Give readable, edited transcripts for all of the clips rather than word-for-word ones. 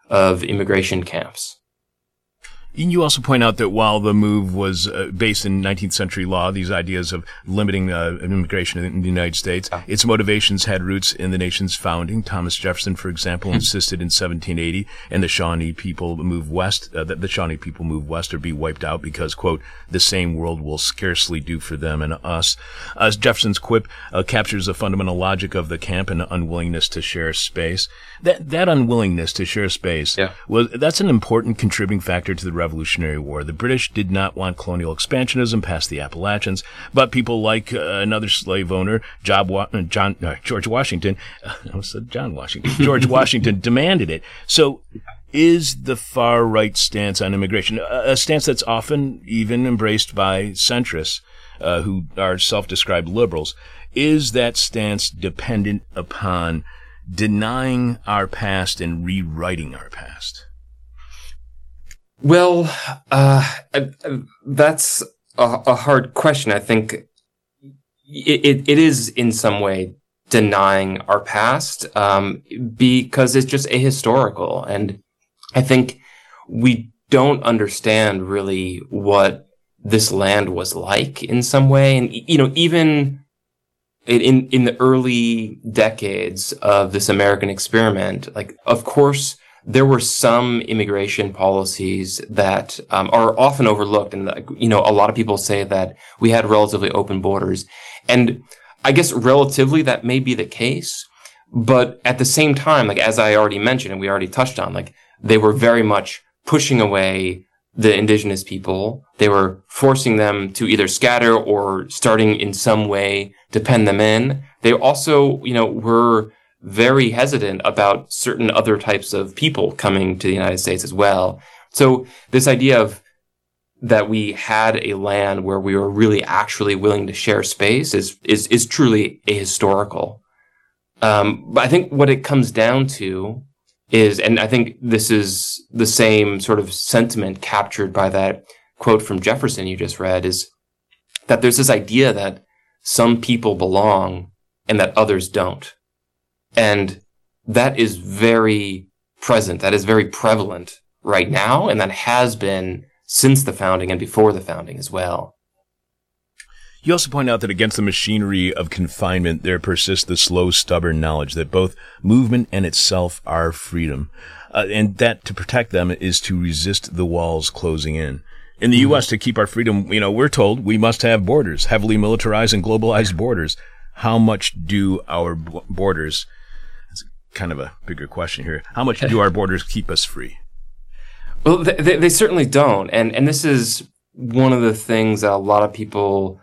of immigration camps. You also point out that while the move was based in 19th century law, these ideas of limiting immigration in the United States, its motivations had roots in the nation's founding. Thomas Jefferson, for example, insisted in 1780, and the Shawnee people move west, that the Shawnee people move west or be wiped out because, quote, the same world will scarcely do for them and us. Jefferson's quip captures the fundamental logic of the camp and the unwillingness to share space. That unwillingness to share space, that's an important contributing factor to the Revolutionary War. The British did not want colonial expansionism past the Appalachians, but people like another slave owner, George Washington, George Washington demanded it. So is the far-right stance on immigration a stance that's often even embraced by centrists who are self-described liberals? Is that stance dependent upon denying our past and rewriting our past? Well, that's a hard question. I think it is in some way denying our past, because it's just ahistorical. And I think we don't understand really what this land was like in some way. And, even in the early decades of this American experiment, of course, there were some immigration policies that are often overlooked. And, a lot of people say that we had relatively open borders. And I guess relatively that may be the case. But at the same time, as I already mentioned, and we already touched on, they were very much pushing away the indigenous people. They were forcing them to either scatter or starting in some way to pen them in. They also, were very hesitant about certain other types of people coming to the United States as well. So this idea of that we had a land where we were really actually willing to share space is truly ahistorical. But I think what it comes down to is, and I think this is the same sort of sentiment captured by that quote from Jefferson you just read, is that there's this idea that some people belong and that others don't. And that is very present. That is very prevalent right now. And that has been since the founding and before the founding as well. You also point out that against the machinery of confinement, there persists the slow, stubborn knowledge that both movement and itself are freedom, and that to protect them is to resist the walls closing in. In the U.S., to keep our freedom, we're told we must have borders, heavily militarized and globalized borders. How much do our borders, it's kind of a bigger question here, how much do our borders keep us free? Well, they certainly don't. And this is one of the things that a lot of people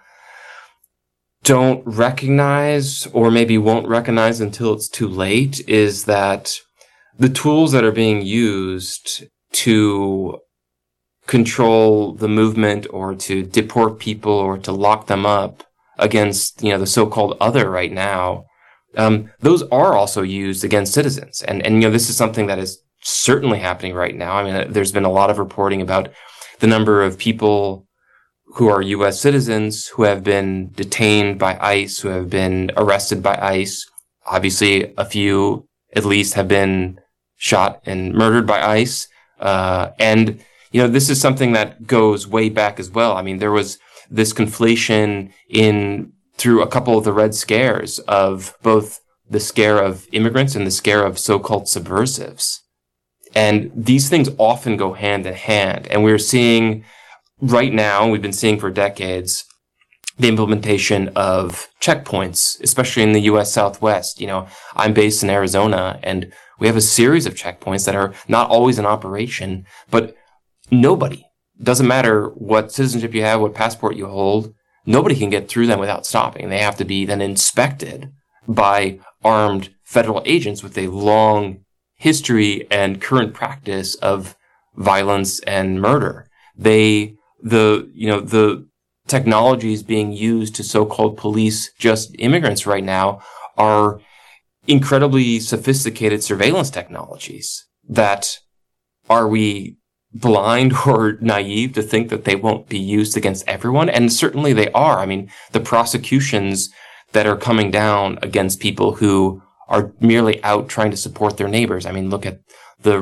don't recognize, or maybe won't recognize until it's too late, is that the tools that are being used to control the movement or to deport people or to lock them up against, the so-called other right now, those are also used against citizens. And this is something that is certainly happening right now. I mean, there's been a lot of reporting about the number of people who are U.S. citizens who have been detained by ICE, who have been arrested by ICE. Obviously, a few at least have been shot and murdered by ICE. And this is something that goes way back as well. I mean, there was this conflation through a couple of the Red Scares of both the scare of immigrants and the scare of so-called subversives. And these things often go hand in hand. And we're seeing right now, we've been seeing for decades, the implementation of checkpoints, especially in the U.S. Southwest. I'm based in Arizona, and we have a series of checkpoints that are not always in operation, but nobody, doesn't matter what citizenship you have, what passport you hold, nobody can get through them without stopping. They have to be then inspected by armed federal agents with a long history and current practice of violence and murder. The technologies being used to so-called police just immigrants right now are incredibly sophisticated surveillance technologies that, are we blind or naive to think that they won't be used against everyone? And certainly they are. I mean, the prosecutions that are coming down against people who are merely out trying to support their neighbors. I mean, look at